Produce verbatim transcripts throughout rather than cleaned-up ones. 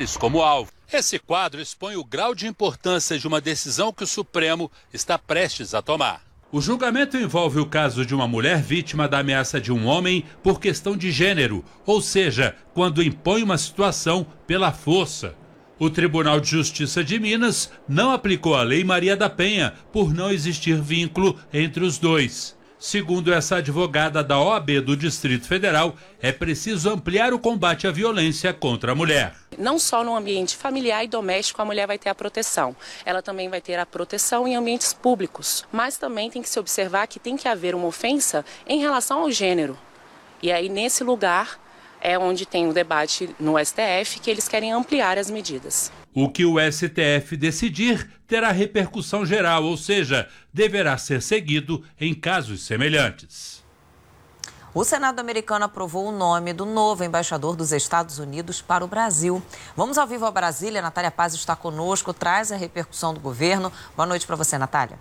mulheres como alvo. Esse quadro expõe o grau de importância de uma decisão que o Supremo está prestes a tomar. O julgamento envolve o caso de uma mulher vítima da ameaça de um homem por questão de gênero, ou seja, quando impõe uma situação pela força. O Tribunal de Justiça de Minas não aplicou a Lei Maria da Penha por não existir vínculo entre os dois. Segundo essa advogada da O A B do Distrito Federal, é preciso ampliar o combate à violência contra a mulher. Não só no ambiente familiar e doméstico a mulher vai ter a proteção, ela também vai ter a proteção em ambientes públicos. Mas também tem que se observar que tem que haver uma ofensa em relação ao gênero. E aí nesse lugar é onde tem o debate no S T F que eles querem ampliar as medidas. O que o S T F decidir terá repercussão geral, ou seja, deverá ser seguido em casos semelhantes. O Senado americano aprovou o nome do novo embaixador dos Estados Unidos para o Brasil. Vamos ao vivo a Brasília. Natália Paz está conosco, traz a repercussão do governo. Boa noite para você, Natália.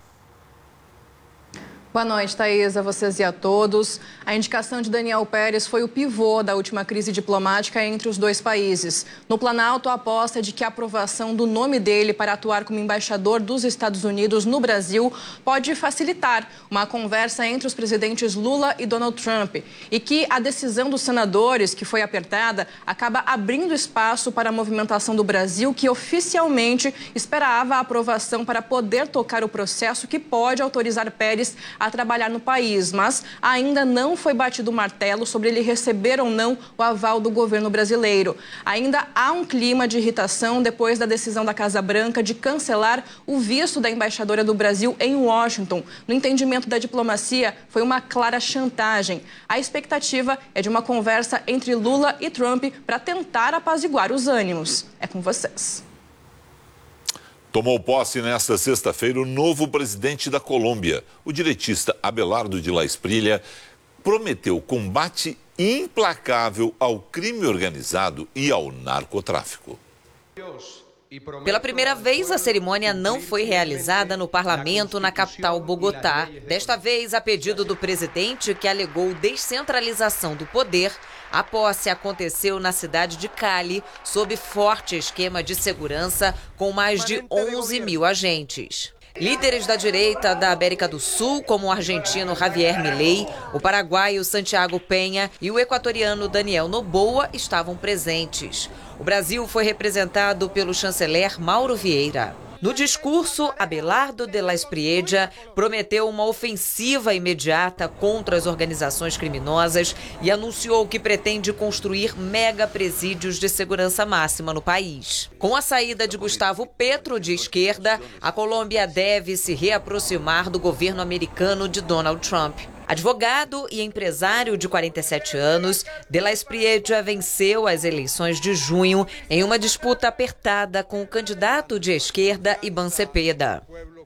Boa noite, Thaís, a vocês e a todos. A indicação de Daniel Pérez foi o pivô da última crise diplomática entre os dois países. No Planalto, a aposta é de que a aprovação do nome dele para atuar como embaixador dos Estados Unidos no Brasil pode facilitar uma conversa entre os presidentes Lula e Donald Trump e que a decisão dos senadores, que foi apertada, acaba abrindo espaço para a movimentação do Brasil, que oficialmente esperava a aprovação para poder tocar o processo que pode autorizar Pérez a trabalhar no país, mas ainda não foi batido o martelo sobre ele receber ou não o aval do governo brasileiro. Ainda há um clima de irritação depois da decisão da Casa Branca de cancelar o visto da embaixadora do Brasil em Washington. No entendimento da diplomacia, foi uma clara chantagem. A expectativa é de uma conversa entre Lula e Trump para tentar apaziguar os ânimos. É com vocês. Tomou posse nesta sexta-feira o novo presidente da Colômbia. O direitista Abelardo de la Espriella prometeu combate implacável ao crime organizado e ao narcotráfico. Pela primeira vez, a cerimônia não foi realizada no parlamento na capital Bogotá. Desta vez, a pedido do presidente, que alegou descentralização do poder, a posse aconteceu na cidade de Cali, sob forte esquema de segurança, com mais de onze mil agentes. Líderes da direita da América do Sul, como o argentino Javier Milei, o paraguaio Santiago Peña e o equatoriano Daniel Noboa estavam presentes. O Brasil foi representado pelo chanceler Mauro Vieira. No discurso, Abelardo de la Espriella prometeu uma ofensiva imediata contra as organizações criminosas e anunciou que pretende construir mega presídios de segurança máxima no país. Com a saída de Gustavo Petro de esquerda, a Colômbia deve se reaproximar do governo americano de Donald Trump. Advogado e empresário de quarenta e sete anos, de la Espriella venceu as eleições de junho em uma disputa apertada com o candidato de esquerda Iván Cepeda.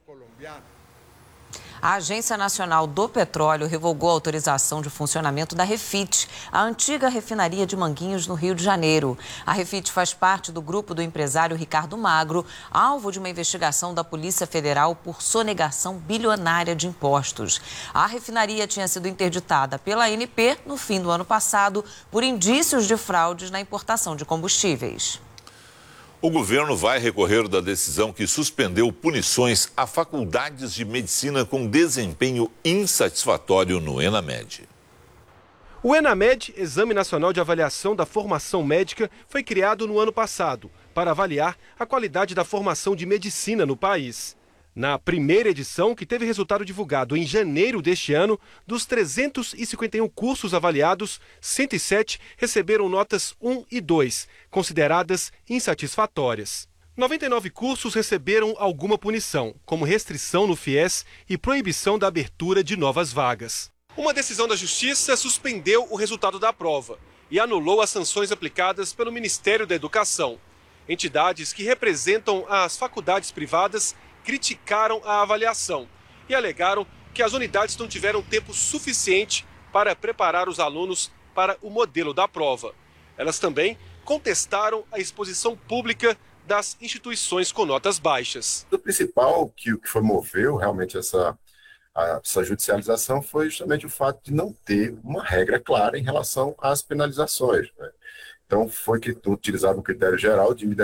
A Agência Nacional do Petróleo revogou a autorização de funcionamento da Refit, a antiga refinaria de Manguinhos, no Rio de Janeiro. A Refit faz parte do grupo do empresário Ricardo Magro, alvo de uma investigação da Polícia Federal por sonegação bilionária de impostos. A refinaria tinha sido interditada pela A N P no fim do ano passado por indícios de fraudes na importação de combustíveis. O governo vai recorrer da decisão que suspendeu punições a faculdades de medicina com desempenho insatisfatório no ENAMED. O ENAMED, Exame Nacional de Avaliação da Formação Médica, foi criado no ano passado para avaliar a qualidade da formação de medicina no país. Na primeira edição, que teve resultado divulgado em janeiro deste ano, dos trezentos e cinquenta e um cursos avaliados, cento e sete receberam notas um e dois, consideradas insatisfatórias. noventa e nove cursos receberam alguma punição, como restrição no FIES e proibição da abertura de novas vagas. Uma decisão da Justiça suspendeu o resultado da prova e anulou as sanções aplicadas pelo Ministério da Educação. Entidades que representam as faculdades privadas criticaram a avaliação e alegaram que as unidades não tiveram tempo suficiente para preparar os alunos para o modelo da prova. Elas também contestaram a exposição pública das instituições com notas baixas. O principal que, que foi moveu realmente essa, a, essa judicialização foi justamente o fato de não ter uma regra clara em relação às penalizações, né? Então foi que utilizado um critério geral de